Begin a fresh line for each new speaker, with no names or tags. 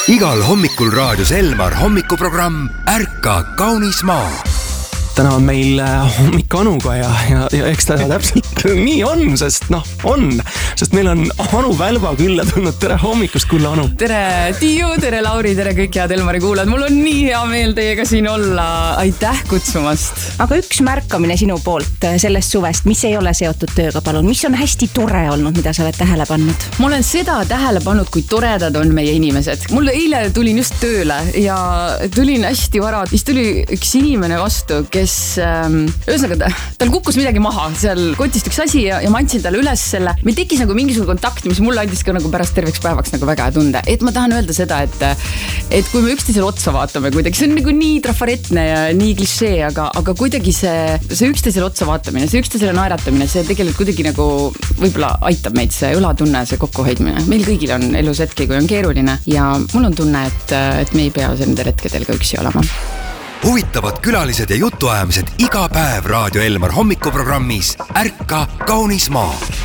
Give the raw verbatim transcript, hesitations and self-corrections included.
Igal hommikul raadios Elmar hommikuprogramm Ärka kaunis maa.
Täna on meil hommik Anuga ja, ja, ja eks ta täpselt nii on, sest noh, on. Sest meil on Anu Välba külla tulnud. Tere hommikust, kulla Anu.
Tere Tiiu, tere Lauri, tere kõik head Elmari kuulad. Mul on nii hea meel teiega siin olla. Aitäh kutsumast.
Aga üks märkamine sinu poolt sellest suvest, mis ei ole seotud tööga, palun. Mis on hästi tore olnud, mida sa oled tähele pannud?
Ma olen seda tähele pannud, kui toredad on meie inimesed. Mul eile tulin just tööle ja tulin hästi vara. Siis tuli üks inimene vastu, kes ühesõnaga, tal kukkus midagi maha, seal kotist üks asi ja, ja ma andsin talle üles selle. Meil tekkis nagu mingisugune kontakt, mis mulle andis ka nagu pärast terveks päevaks nagu väga tunde. Et ma tahan öelda seda, et, et kui me üksteisele otsa vaatame kuidagi, see on nagu nii trafaretne ja nii klišee, aga, aga kuidagi see, see üksteisele otsa vaatamine, see üksteisele naeratamine, see tegelikult kuidagi nagu võib-olla aitab meid see õlatunne, see kokkuhoidmine. Meil kõigil on elus hetki, kui on keeruline ja mul on tunne, et, et me ei pea nendel hetkedel ka üksi olema.
Huvitavad külalised ja jutuajamised iga päev Raadio Elmar hommikuprogrammis Ärka kaunis maa.